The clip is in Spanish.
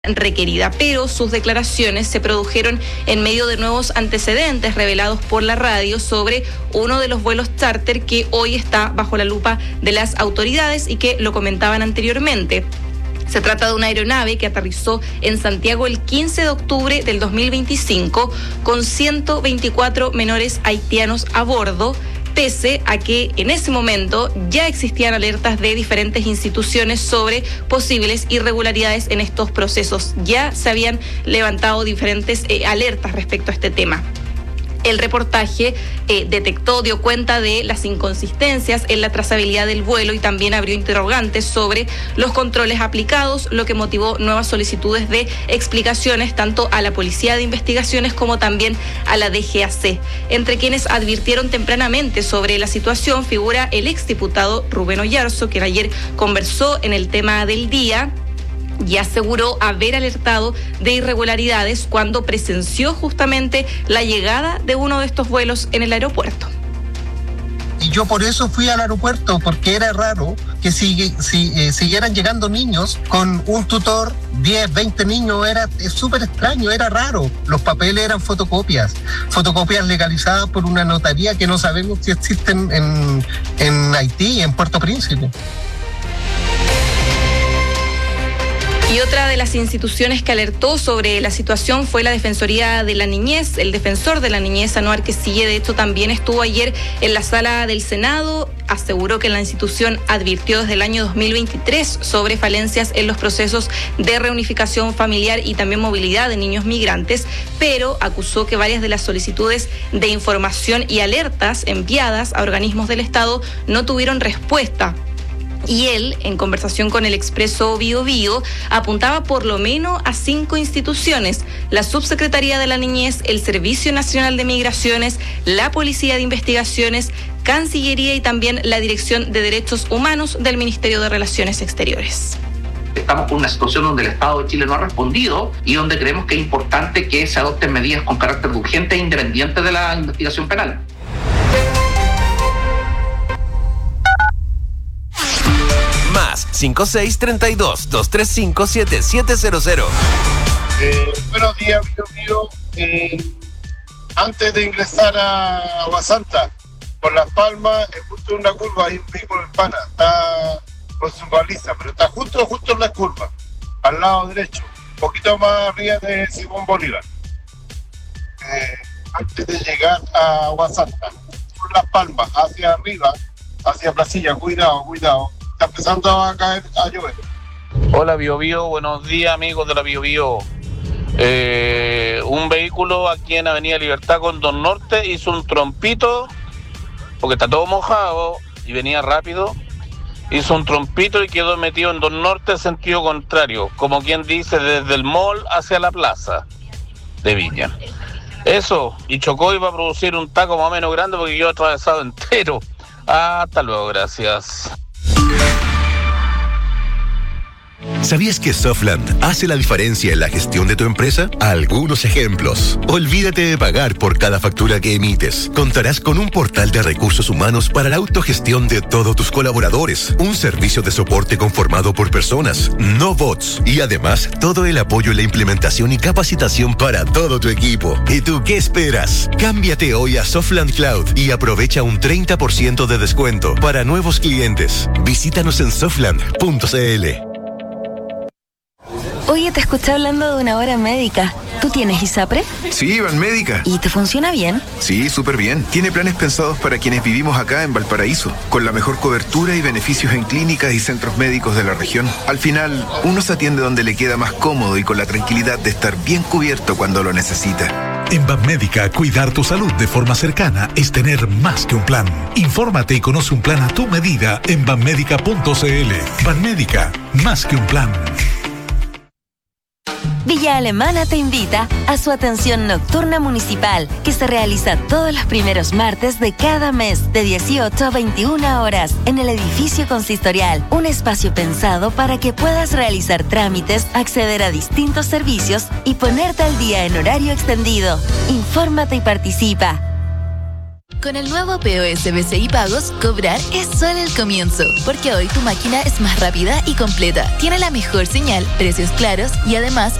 requerida, pero sus declaraciones se produjeron en medio de nuevos antecedentes revelados por la radio sobre uno de los vuelos charter que hoy está bajo la lupa de las autoridades y que lo comentaban anteriormente. Se trata de una aeronave que aterrizó en Santiago el 15 de octubre del 2025 con 124 menores haitianos a bordo, pese a que en ese momento ya existían alertas de diferentes instituciones sobre posibles irregularidades en estos procesos. Ya se habían levantado diferentes alertas respecto a este tema. El reportaje dio cuenta de las inconsistencias en la trazabilidad del vuelo y también abrió interrogantes sobre los controles aplicados, lo que motivó nuevas solicitudes de explicaciones tanto a la Policía de Investigaciones como también a la DGAC. Entre quienes advirtieron tempranamente sobre la situación figura el exdiputado Rubén Oyarzo, quien ayer conversó en el tema del día y aseguró haber alertado de irregularidades cuando presenció justamente la llegada de uno de estos vuelos en el aeropuerto. Y yo por eso fui al aeropuerto, porque era raro que siguieran llegando niños con un tutor, 10, 20 niños, es súper extraño, era raro. Los papeles eran fotocopias legalizadas por una notaría que no sabemos si existen en Haití, en Puerto Príncipe. Y otra de las instituciones que alertó sobre la situación fue la Defensoría de la Niñez. El defensor de la niñez, Anuar Quesille, de hecho también estuvo ayer en la sala del Senado. Aseguró que la institución advirtió desde el año 2023 sobre falencias en los procesos de reunificación familiar y también movilidad de niños migrantes, pero acusó que varias de las solicitudes de información y alertas enviadas a organismos del Estado no tuvieron respuesta. Y él, en conversación con el Expreso Bío Bío, apuntaba por lo menos a 5 instituciones: la Subsecretaría de la Niñez, el Servicio Nacional de Migraciones, la Policía de Investigaciones, Cancillería y también la Dirección de Derechos Humanos del Ministerio de Relaciones Exteriores. Estamos con una situación donde el Estado de Chile no ha respondido y donde creemos que es importante que se adopten medidas con carácter urgente e independiente de la investigación penal. Más 5632-235-7700. Buenos días, mío. Antes de ingresar a Aguasanta, por Las Palmas, justo en una curva hay un vehículo hispana, está con su baliza, pero está justo en la curva, al lado derecho, un poquito más arriba de Simón Bolívar. Antes de llegar a Aguasanta, por Las Palmas, hacia arriba, hacia Placilla, cuidado. Está empezando a caer, a llover. Hola Bío Bío, buenos días amigos de la Bío Bío. Un vehículo aquí en Avenida Libertad con Don Norte hizo un trompito, porque está todo mojado y venía rápido. Hizo un trompito y quedó metido en Don Norte sentido contrario, como quien dice, desde el mall hacia la plaza de Viña. Eso, y chocó y va a producir un taco más o menos grande porque yo he atravesado entero. Hasta luego, gracias. ¿Sabías que Softland hace la diferencia en la gestión de tu empresa? Algunos ejemplos. Olvídate de pagar por cada factura que emites. Contarás con un portal de recursos humanos para la autogestión de todos tus colaboradores. Un servicio de soporte conformado por personas, no bots. Y además, todo el apoyo en la implementación y capacitación para todo tu equipo. ¿Y tú qué esperas? Cámbiate hoy a Softland Cloud y aprovecha un 30% de descuento para nuevos clientes. Visítanos en softland.cl. Oye, te escuché hablando de una hora médica. ¿Tú tienes ISAPRE? Sí, Banmédica. ¿Y te funciona bien? Sí, súper bien. Tiene planes pensados para quienes vivimos acá en Valparaíso, con la mejor cobertura y beneficios en clínicas y centros médicos de la región. Al final, uno se atiende donde le queda más cómodo y con la tranquilidad de estar bien cubierto cuando lo necesita. En Banmédica, cuidar tu salud de forma cercana es tener más que un plan. Infórmate y conoce un plan a tu medida en banmédica.cl. Banmédica, más que un plan. Villa Alemana te invita a su atención nocturna municipal, que se realiza todos los primeros martes de cada mes, de 18 a 21 horas, en el edificio consistorial. Un espacio pensado para que puedas realizar trámites, acceder a distintos servicios y ponerte al día en horario extendido. Infórmate y participa. Con el nuevo POS BCI Pagos, cobrar es solo el comienzo, porque hoy tu máquina es más rápida y completa. Tiene la mejor señal, precios claros y además